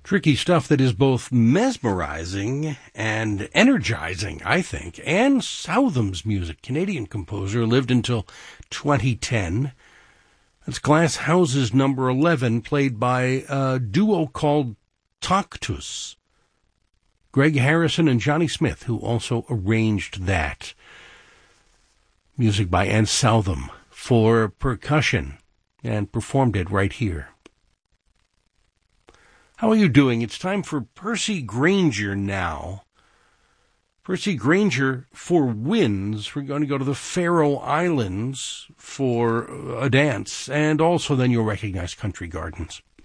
Tricky stuff that is both mesmerizing and energizing, I think. Anne Southam's music, Canadian composer, lived until 2010. That's Glass Houses number 11, played by a duo called Tactus. Greg Harrison and Johnny Smith, who also arranged that. Music by Anne Southam for percussion, and performed it right here. How are you doing? It's time for Percy Grainger now. Percy Grainger for winds. We're going to go to the Faroe Islands for a dance, and also then you'll recognize Country Gardens.